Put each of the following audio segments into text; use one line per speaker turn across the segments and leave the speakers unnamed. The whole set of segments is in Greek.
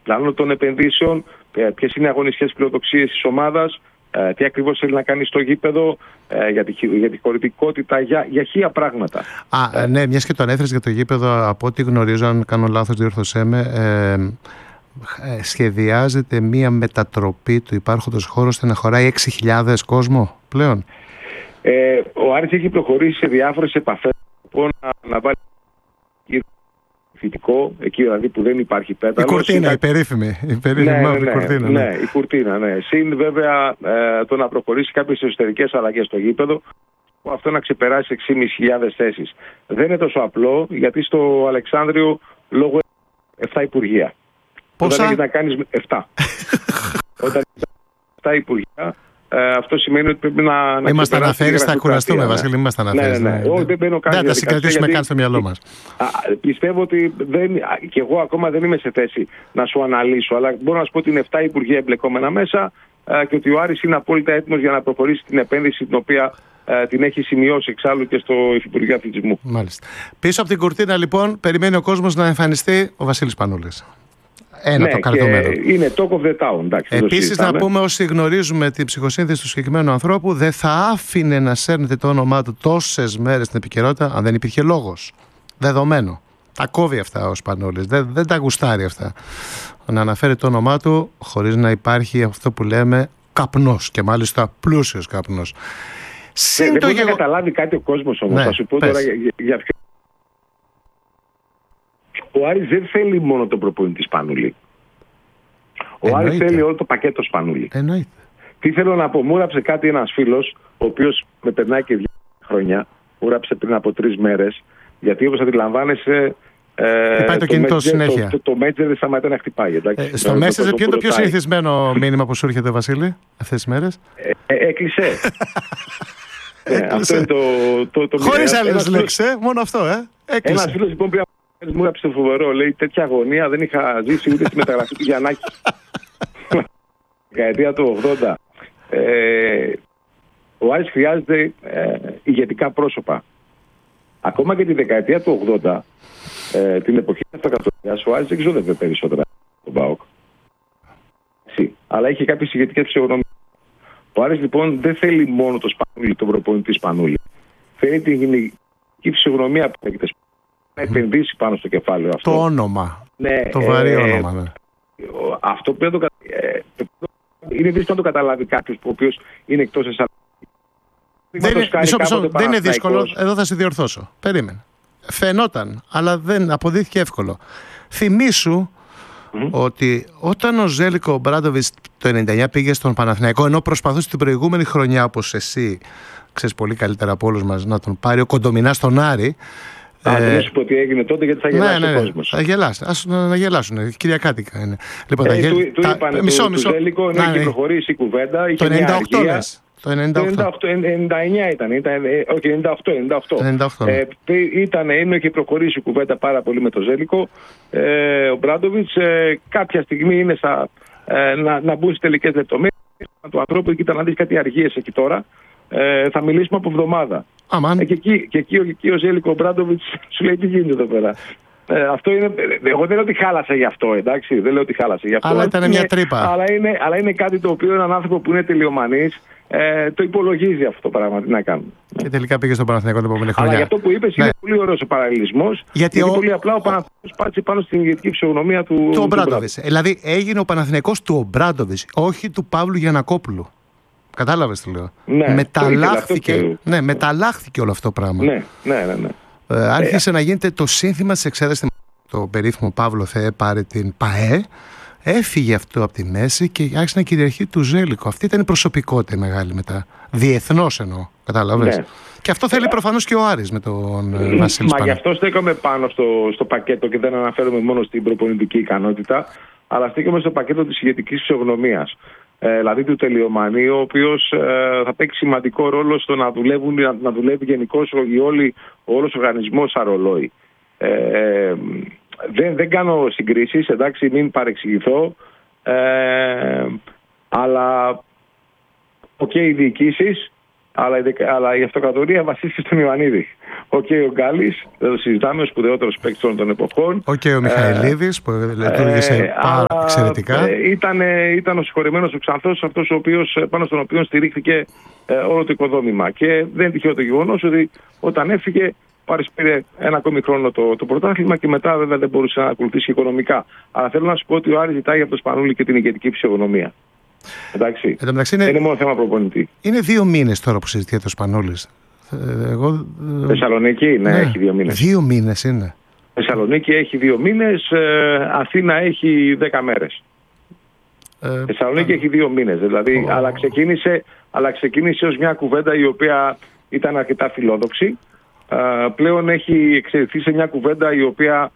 πλάνο των επενδύσεων, ποιες είναι οι αγωνιστικές φιλοδοξίες της ομάδας, τι ακριβώς θέλει να κάνει στο γήπεδο, για τη χωρητικότητα, για χίλια πράγματα.
Ναι, μιας και το ανέφερες για το γήπεδο, από ό,τι γνωρίζω, αν κάνω λάθος διόρθωσέ με, σχεδιάζεται μία μετατροπή του υπάρχοντος χώρου ώστε να χωράει 6.000 κόσμο πλέον.
Ο Άρης έχει προχωρήσει σε διάφορες επαφές να βάλει θετικό, εκεί δηλαδή που δεν υπάρχει πέταλο.
Η κουρτίνα, η περίφημη κουρτίνα.
Ναι, η κουρτίνα, ναι. Συν βέβαια το να προχωρήσει κάποιες εσωτερικές αλλαγές στο γήπεδο, αυτό να ξεπεράσει 6.500 θέσεις. Δεν είναι τόσο απλό, γιατί στο Αλεξάνδριο λόγω 7 υπουργεία.
Πόσα?
Όταν έχεις να κάνεις 7. Όταν έχεις 7 υπουργεία, αυτό σημαίνει ότι πρέπει να
είμαστε αναφέρει, θα κουραστούμε, Βασίλη. Είμαστε αναφέρει.
Ναι. Δεν
τα συγκρατήσουμε καν στο μυαλό μας.
Πιστεύω ότι και εγώ ακόμα δεν είμαι σε θέση να σου αναλύσω, αλλά μπορώ να σου πω ότι είναι 7 υπουργεία εμπλεκόμενα μέσα και ότι ο Άρης είναι απόλυτα έτοιμος για να προχωρήσει την επένδυση την οποία την έχει σημειώσει εξάλλου και στο Υφυπουργείο Αθλητισμού.
Μάλιστα. Πίσω από την κουρτίνα, λοιπόν, περιμένει ο κόσμος να εμφανιστεί ο Βασίλης Πανούλης. Το καρτωμένο.
Είναι talk of the town.
Επίσης, να πούμε, όσοι γνωρίζουμε την ψυχοσύνθεση του συγκεκριμένου ανθρώπου, δεν θα άφηνε να σέρνεται το όνομά του τόσες μέρες στην επικαιρότητα αν δεν υπήρχε λόγος. Δεδομένο. Τα κόβει αυτά ο Σπανούλης. Δεν τα γουστάρει αυτά. Να αναφέρει το όνομά του χωρίς να υπάρχει αυτό που λέμε καπνός. Και μάλιστα πλούσιος καπνός.
Δεν μπορεί να καταλάβει κάτι ο κόσμος όμως. Θα σου πω τώρα για ποιο. Ο Άρης δεν θέλει μόνο τον προπονητή Σπανούλη. Ο Άρης θέλει όλο το πακέτο Σπανούλη.
Εννοείται.
Τι θέλω να πω, μου έγραψε κάτι ένας φίλος, ο οποίος με περνάει και 2 χρόνια, μου έγραψε πριν από 3 μέρες, γιατί όπως αντιλαμβάνεσαι.
Πάει το κινητό συνέχεια.
Το Messenger δεν σταματάει να χτυπάει.
Στο Messenger, ποιο είναι το πιο συνηθισμένο μήνυμα που σου έρχεται, Βασίλη, αυτές τις μέρες?
Έκλεισε. Αυτό είναι το
χωρίς άλλες λέξεις, μόνο αυτό, έκλεισε.
Ένας φίλος λοιπόν μου έγραψε φοβερό, λέει, τέτοια αγωνία δεν είχα ζήσει ούτε στη μεταγραφή του Γιαννάκη. Δεκαετία του 80. Ο Άρης χρειάζεται ηγετικά πρόσωπα. Ακόμα και τη δεκαετία του 80, την εποχή της αυτοκρατορίας, ο Άρης δεν ξόδευε περισσότερα τον ΠΑΟΚ. Αλλά είχε κάποιες ηγετικές φυσιογνωμίες. Ο Άρης λοιπόν δεν θέλει μόνο το Σπανούλη, τον προπονητή Σπανούλη. Θέλει την γυναική φυσιογνωμία που έχετε να επενδύσει πάνω στο κεφάλαιο αυτό.
Το όνομα. Το βαρύ όνομα. Ναι.
Αυτό που είναι δύσκολο να το καταλάβει κάποιος ο οποίος είναι εκτός εσάς.
Δεν είναι δύσκολο. Εδώ θα σε διορθώσω. Περίμενε. Φαινόταν, αλλά δεν αποδείχθηκε εύκολο. Θυμήσου ότι όταν ο Ζέλικο Μπράντοβιτς το 99 πήγε στον Παναθηναϊκό, ενώ προσπαθούσε την προηγούμενη χρονιά, όπως εσύ ξέρεις πολύ καλύτερα από όλους μας, να τον πάρει ο Κοντομινάς στον Άρη.
Δεν σου πω τι έγινε τότε, γιατί θα γελάσει ο κόσμος.
Θα γελάσει. Ας να γελάσουν. Κυριακάτικα είναι.
Λοιπόν, του είπανε του Ζέλικο να έχει προχωρήσει η κουβέντα.
Το 98 λες. Το
99 ήταν. Όχι, 98. Είχε προχωρήσει η κουβέντα πάρα πολύ με τον Ζέλικο. Ο Μπράντοβιτς κάποια στιγμή είναι να μπουν στις τελικές λεπτομέρειες του ανθρώπου. Κοίτα να δεις κάτι αργίες εκεί τώρα. Θα μιλήσουμε από εβδομάδα. Και εκεί ο Ζέλικο Μπράντοβιτς σου λέει τι γίνεται εδώ πέρα. Αυτό είναι, εγώ δεν λέω ότι χάλασε γι' αυτό, εντάξει. Δεν λέω ότι χάλασε γι' αυτό.
Αλλά ήταν μια τρύπα.
Αλλά είναι κάτι το οποίο έναν άνθρωπο που είναι τελειομανής το υπολογίζει αυτό το πράγμα. Τι να κάνουμε.
Και τελικά πήγε στον Παναθηναϊκό την επόμενη χρονιά.
Αλλά για αυτό που είπες είναι πολύ ωραίος ο παραλληλισμός. Γιατί πολύ απλά ο Παναθηναϊκός πάτησε πάνω στην ηγετική φυσιογνωμία του
Ομπράντοβιτς. Δηλαδή έγινε ο Παναθηναϊκός του Ομπράντοβιτς, όχι του Παύλου Γιαννακόπουλου. Κατάλαβες τι λέω. Μεταλλάχθηκε όλο αυτό το πράγμα.
Ναι.
Άρχισε να γίνεται το σύνθημα της εξέδρασης. Το περίφημο Παύλο Θεέ πάρε την ΠΑΕ. Έφυγε αυτό από τη μέση και άρχισε να κυριαρχεί του Ζέλικο. Αυτή ήταν η προσωπικότητα μεγάλη μετά. Διεθνώς εννοώ. Κατάλαβες. Ναι. Και αυτό θέλει προφανώς και ο Άρης με τον Βασίλη.
Μα γι' αυτό στέκομαι πάνω στο πακέτο και δεν αναφέρομαι μόνο στην προπονητική ικανότητα, αλλά στέκομαι στο πακέτο της ηγετικής φυσιογνωμίας. Δηλαδή του τελειομανίου, ο οποίος θα παίξει σημαντικό ρόλο στο να δουλεύει γενικώς όλος ο οργανισμός σαν ρολόι. Δεν κάνω συγκρίσεις, εντάξει, μην παρεξηγηθώ, αλλά οι διοικήσεις αλλά η αυτοκρατορία βασίστηκε στον Ιωαννίδη. Ο Γκάλης, δεν το συζητάμε, ο σπουδαιότερος παίκτης όλων των εποχών.
Ο Μιχαηλίδης που λειτουργήσε πάρα εξαιρετικά.
Ήταν ο συγχωρεμένος ο Ξανθός, αυτός πάνω στον οποίο στηρίχθηκε όλο το οικοδόμημα. Και δεν είναι τυχαίο το γεγονός ότι όταν έφυγε, πήρε ένα ακόμη χρόνο το πρωτάθλημα και μετά βέβαια δεν μπορούσε να ακολουθήσει οικονομικά. Αλλά θέλω να σου πω ότι ο Άρης ζητάει από το Σπανούλη και την ηγετική φυσιογνωμία. Εντάξει. Δεν είναι μόνο θέμα προπονητή.
Είναι 2 μήνες τώρα που συζητιέται ο Σπανούλης.
Θεσσαλονίκη, ναι, έχει 2 μήνες.
2 μήνες είναι.
Θεσσαλονίκη έχει 2 μήνες, Αθήνα έχει 10 μέρες. Θεσσαλονίκη έχει 2 μήνες, δηλαδή, αλλά ξεκίνησε ως μια κουβέντα η οποία ήταν αρκετά φιλόδοξη. Πλέον έχει εξελιχθεί σε μια κουβέντα η οποία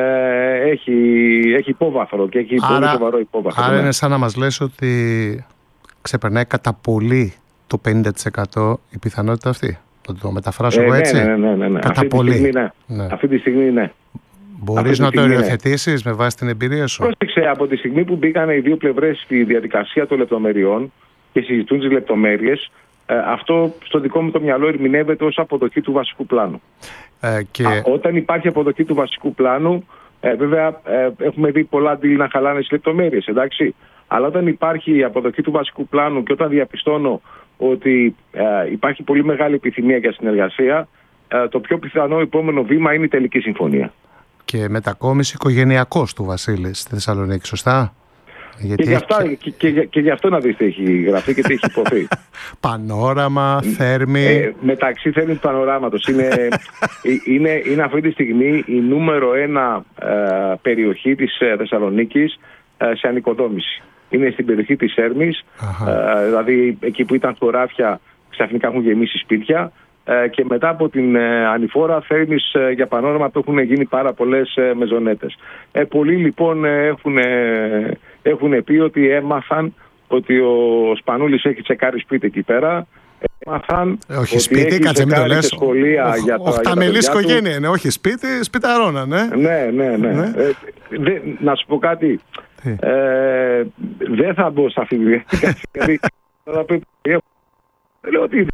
έχει υπόβαθρο και έχει πολύ σοβαρό υπόβαθρο.
Άρα είναι σαν να μας λες ότι ξεπερνάει κατά πολύ το 50% η πιθανότητα αυτή. Το μεταφράσω εγώ έτσι.
Ναι.
Κατά πολύ.
Αυτή τη στιγμή ναι.
Μπορείς να το οριοθετήσεις με βάση την εμπειρία σου?
Πρόσεξε, από τη στιγμή που μπήκαν οι δύο πλευρές στη διαδικασία των λεπτομεριών και συζητούν τις λεπτομέρειες, αυτό στο δικό μου το μυαλό ερμηνεύεται ως αποδοχή του βασικού πλάνου. Όταν υπάρχει αποδοχή του βασικού πλάνου, βέβαια έχουμε δει πολλά deal να χαλάνε στις λεπτομέρειες, εντάξει. Αλλά όταν υπάρχει η αποδοχή του βασικού πλάνου και όταν διαπιστώνω ότι υπάρχει πολύ μεγάλη επιθυμία για συνεργασία, το πιο πιθανό επόμενο βήμα είναι η τελική συμφωνία.
Και μετακόμιση οικογενειακός του Βασίλη στη Θεσσαλονίκη, σωστά?
Και γι' αυτό να δεις τι έχει γραφεί και τι έχει υποθεί.
Πανόραμα, Θέρμη.
Μεταξύ Θέρμης Πανοράματος. Είναι αυτή τη στιγμή η νούμερο 1 περιοχή της Θεσσαλονίκης σε ανοικοδόμηση. Είναι στην περιοχή της Θέρμης, δηλαδή εκεί που ήταν χωράφια ξαφνικά έχουν γεμίσει σπίτια. Και μετά από την ανηφόρα Θέρμης για Πανόραμα που έχουν γίνει πάρα πολλές μεζονέτες. Πολλοί λοιπόν έχουν πει ότι έμαθαν ότι ο Σπανούλης έχει τσεκάρει σπίτι εκεί πέρα. Έμαθαν
όχι σπίτι, κάτσε μην το λες.
Σχολεία για τα
οχταμελής οικογένεια είναι, όχι σπίτι, σπιταρόνα, ναι.
Ναι. Να σου πω κάτι. Δεν θα μπω σε αυτή τη διαδικασία. Γιατί θα πει, λέω ότι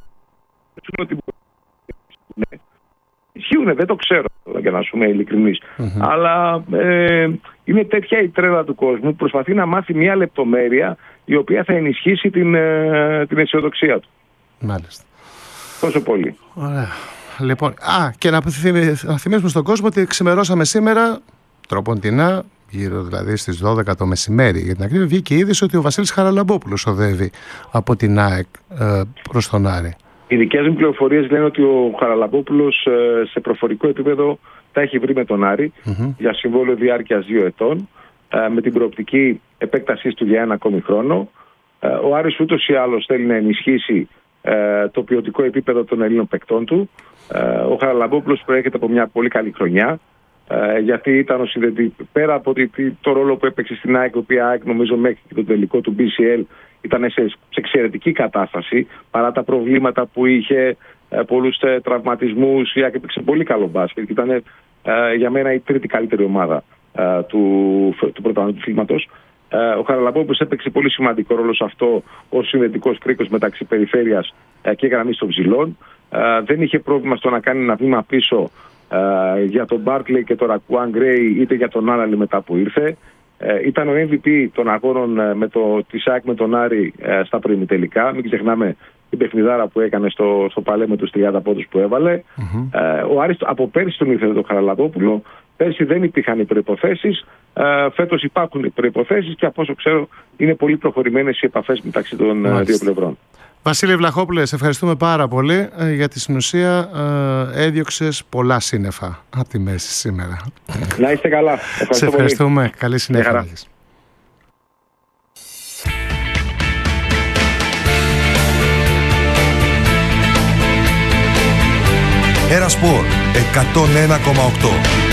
ισχύουνε, δεν το ξέρω για να σου είμαι ειλικρινής. Αλλά είναι τέτοια η τρέλα του κόσμου που προσπαθεί να μάθει μια λεπτομέρεια η οποία θα ενισχύσει την αισιοδοξία του.
Μάλιστα.
Τόσο πολύ.
Ωραία. Λοιπόν, και να θυμίσουμε στον κόσμο ότι ξημερώσαμε σήμερα τροποντινά, γύρω δηλαδή στις 12 το μεσημέρι, για την ακρίβεια, βγήκε η είδηση ότι ο Βασίλης Χαραλαμπόπουλος οδεύει από την ΑΕΚ προς τον Άρη.
Οι δικές μου πληροφορίες λένε ότι ο Χαραλαμπόπουλος σε προφορικό επίπεδο τα έχει βρει με τον Άρη για συμβόλαιο διάρκειας 2 ετών, με την προοπτική επέκτασής του για 1 ακόμη χρόνο. Ο Άρης ούτως ή άλλως θέλει να ενισχύσει το ποιοτικό επίπεδο των Ελλήνων παικτών του. Ο Χαραλαμπόπουλος προέρχεται από μια πολύ καλή χρονιά, γιατί ήταν πέρα από το ρόλο που έπαιξε στην ΑΕΚ, η οποία ΑΕΚ νομίζω μέχρι και το τελικό του BCL ήταν σε εξαιρετική κατάσταση, παρά τα προβλήματα που είχε, πολλούς τραυματισμούς. Η ΑΕΚ έπαιξε πολύ καλό μπάσκετ και ήταν για μένα η τρίτη καλύτερη ομάδα του πρωταθλήματος. Ο Χαραλαμπόπουλος έπαιξε πολύ σημαντικό ρόλο σε αυτό ως συνδετικός κρίκος μεταξύ περιφέρειας και γραμμής των ψηλών. Δεν είχε πρόβλημα στο να κάνει ένα βήμα πίσω για τον Μπάρκλεϊ και τον Ρακουάν Γκρέι, είτε για τον Άναλη μετά που ήρθε. Ήταν ο MVP των αγώνων της ΑΕΚ με τον Άρη στα προημιτελικά. Μην ξεχνάμε την παιχνιδάρα που έκανε στο Παλέ με τους 30 πόντους που έβαλε. Ο Άρης από πέρσι τον ήθελε τον Χαραλαμπόπουλο. Πέρσι δεν υπήρχαν οι προϋποθέσεις. Φέτος υπάρχουν οι προϋποθέσεις και από όσο ξέρω είναι πολύ προχωρημένες οι επαφές μεταξύ των δύο πλευρών.
Βασίλη Βλαχόπουλε, σε ευχαριστούμε πάρα πολύ, γιατί στην ουσία έδιωξες πολλά σύννεφα από τη μέση σήμερα.
Να είστε καλά.
Σε ευχαριστούμε. Πολύ. Καλή συνέχεια.
Ένα Σπορ 101,8.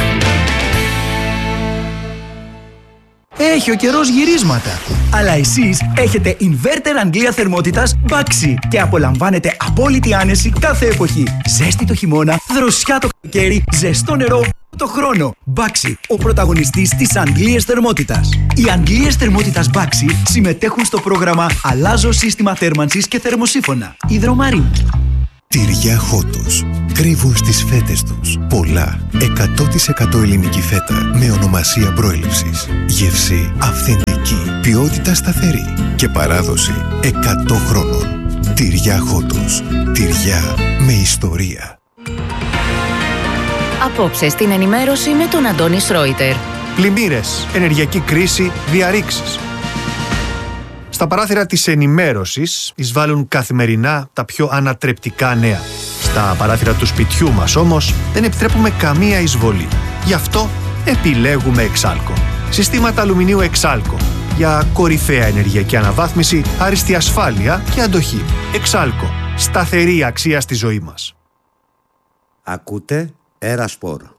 Έχει ο καιρός γυρίσματα. Αλλά εσείς έχετε Inverter Αγγλία θερμότητας Baxi και απολαμβάνετε απόλυτη άνεση κάθε εποχή. Ζέστη το χειμώνα, δροσιά το καλοκαίρι, ζεστό νερό το χρόνο. Μπάξι, ο πρωταγωνιστής της Αντλίας Θερμότητας. Οι Αντλίες Θερμότητας Μπάξι συμμετέχουν στο πρόγραμμα Αλλάζω σύστημα θέρμανσης και θερμοσύφωνα. Υδρομαρίνη.
Τυριά Χότος. Κρύβουν στις φέτες τους πολλά 100% ελληνική φέτα με ονομασία προέλευσης. Γεύση αυθεντική, ποιότητα σταθερή και παράδοση 100 χρόνων. Τυριά Χότος. Τυριά με ιστορία.
Απόψε στην ενημέρωση με τον Αντώνη Σρόιτερ.
Πλημμύρες, ενεργειακή κρίση, διαρρήξεις. Στα παράθυρα της ενημέρωσης εισβάλλουν καθημερινά τα πιο ανατρεπτικά νέα. Στα παράθυρα του σπιτιού μας όμως δεν επιτρέπουμε καμία εισβολή. Γι' αυτό επιλέγουμε Εξάλκο. Συστήματα αλουμινίου Εξάλκο. Για κορυφαία ενεργειακή αναβάθμιση, άριστη ασφάλεια και αντοχή. Εξάλκο. Σταθερή αξία στη ζωή μας.
Ακούτε Era Sport.